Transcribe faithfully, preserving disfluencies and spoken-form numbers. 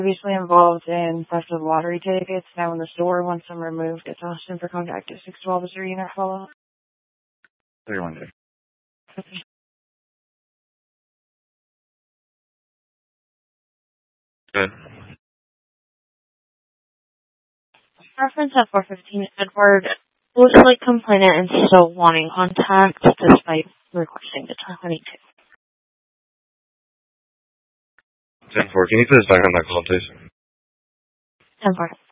Previously involved in theft of lottery tickets, now in the store. Once I'm removed, it's Austin for contact at six twelve. Is there a unit follow-up? three one two. Okay. Good. Reference at four fifteen Edward looks like complainant is still wanting contact despite requesting to talk anything. ten four, can you put us back on that call, please? ten four.